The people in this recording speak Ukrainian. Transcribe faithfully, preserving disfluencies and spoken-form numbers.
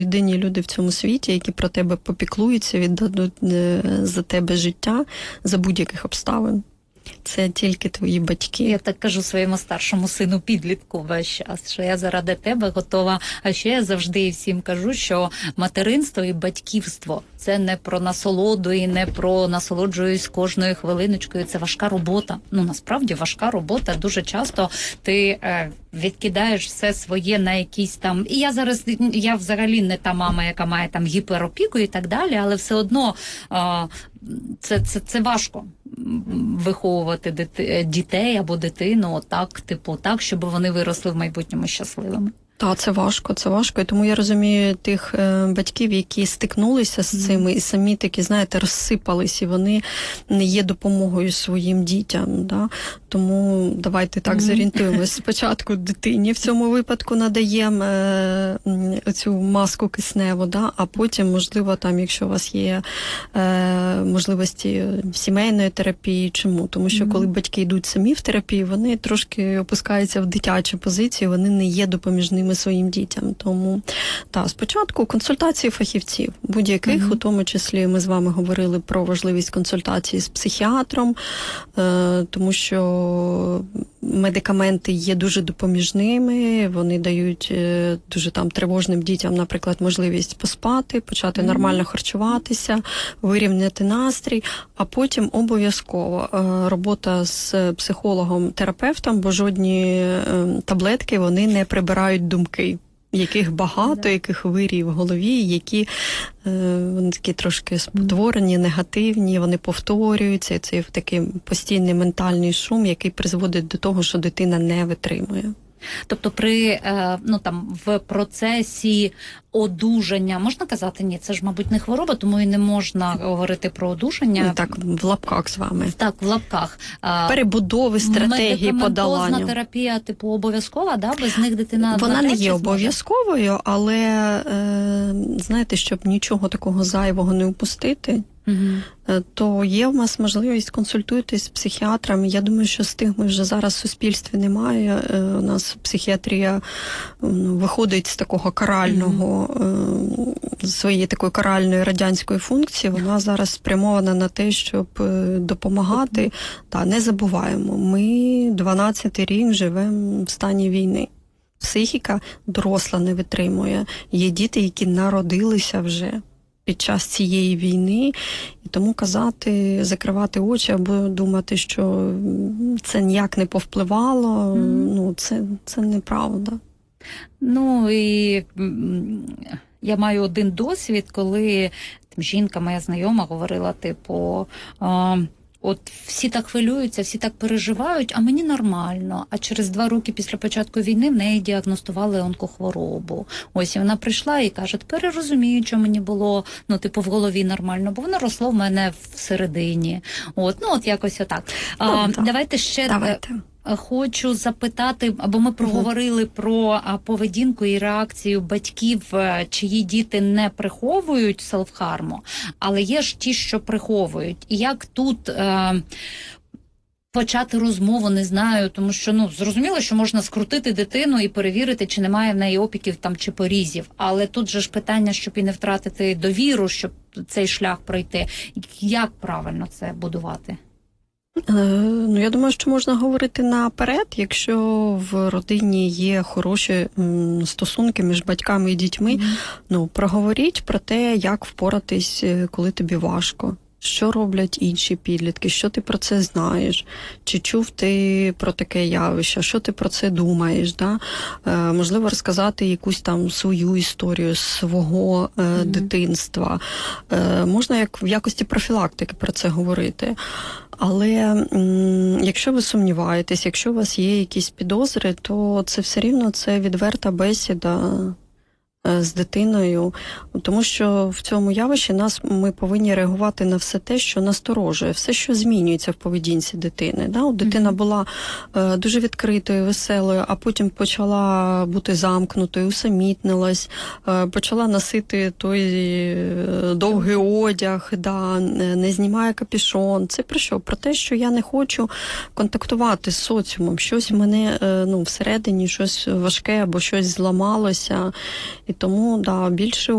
Єдині люди в цьому світі, які про тебе попіклуються, віддадуть за тебе життя за будь-яких обставин. Це тільки твої батьки. Я так кажу своєму старшому сину підлітку весь час, що я заради тебе готова. А ще я завжди всім кажу, що материнство і батьківство – це не про насолоду і не про насолоджуюсь кожною хвилиночкою. Це важка робота. Ну, насправді, важка робота. Дуже часто ти е, відкидаєш все своє на якісь там... І я зараз, я взагалі не та мама, яка має там гіперопіку і так далі, але все одно е, це, це, це важко. Виховувати дити, дітей або дитину отак, типу, так, щоб вони виросли в майбутньому щасливими. Так, це важко, це важко. І тому я розумію тих е, батьків, які стикнулися з цим і самі такі, знаєте, розсипались, і вони не є допомогою своїм дітям. Да? Тому давайте так mm. зорієнтуємось. Спочатку дитині в цьому випадку надаємо е, цю маску кисневу, да? А потім, можливо, там, якщо у вас є е, можливості сімейної терапії, чому? Тому що mm. коли батьки йдуть самі в терапію, вони трошки опускаються в дитячу позицію, вони не є допоміжними своїм дітям. Тому, так, спочатку консультації фахівців, будь-яких, mm-hmm. у тому числі ми з вами говорили про важливість консультації з психіатром, е, тому що медикаменти є дуже допоміжними, вони дають е, дуже там тривожним дітям, наприклад, можливість поспати, почати mm-hmm. нормально харчуватися, вирівняти настрій, а потім обов'язково е, робота з психологом-терапевтом, бо жодні е, таблетки, вони не прибирають думки, яких багато, yeah. яких вирій в голові, які е, вони такі трошки спотворені, негативні, вони повторюються, це такий постійний ментальний шум, який призводить до того, що дитина не витримує. Тобто при, ну, там, в процесі одужання, можна казати, ні, це ж, мабуть, не хвороба, тому і не можна говорити про одужання. Так, в лапках з вами. Так, в лапках. Перебудови, стратегії подолання. Медикаментозна терапія, типу, обов'язкова, да? Без них дитина... Вона не є обов'язковою, але, е, знаєте, щоб нічого такого зайвого не упустити, Uh-huh. то є в нас можливість консультуйтесь з психіатрами. Я думаю, що стигми вже зараз в суспільстві немає. У нас психіатрія виходить з такого карального, uh-huh. своєї такої каральної радянської функції. Вона зараз спрямована на те, щоб допомагати. Uh-huh. Та не забуваємо, ми дванадцятий рік живемо в стані війни. Психіка доросла не витримує. Є діти, які народилися вже під час цієї війни, і тому казати, закривати очі або думати, що це ніяк не повпливало, mm. ну, це, це неправда. Ну, і я маю один досвід, коли там, жінка, моя знайома, говорила, типу, а, от всі так хвилюються, всі так переживають, а мені нормально. А через два роки після початку війни в неї діагностували онкохворобу. Ось, і вона прийшла і каже, тепер я розумію, що мені було, ну, типу, в голові нормально, бо воно росло в мене всередині. От, ну, от якось отак. Ну, а, так. Давайте ще... Давайте. Хочу запитати, або ми проговорили угу. про поведінку і реакцію батьків, чиї діти не приховують селфхарму, але є ж ті, що приховують. І як тут е, почати розмову, не знаю, тому що, ну, зрозуміло, що можна скрутити дитину і перевірити, чи немає в неї опіків там чи порізів, але тут же ж питання, щоб і не втратити довіру, щоб цей шлях пройти. Як правильно це будувати? Ну, я думаю, що можна говорити наперед, якщо в родині є хороші м, стосунки між батьками і дітьми, mm-hmm. ну, проговоріть про те, як впоратись, коли тобі важко. Що роблять інші підлітки, що ти про це знаєш, чи чув ти про таке явище, що ти про це думаєш, да? Е, можливо, розказати якусь там свою історію свого е, mm-hmm. дитинства. Е, можна як в якості профілактики про це говорити. Але м, якщо ви сумніваєтесь, якщо у вас є якісь підозри, то це все рівно це відверта бесіда з дитиною, тому що в цьому явищі нас ми повинні реагувати на все те, що насторожує, все, що змінюється в поведінці дитини. Да? От дитина була е, дуже відкритою, веселою, а потім почала бути замкнутою, усамітнилась, е, почала носити той е, довгий одяг, да, не знімає капюшон. Це про що? Про те, що я не хочу контактувати з соціумом, щось в мене е, ну, всередині, щось важке або щось зламалося. І тому да, більше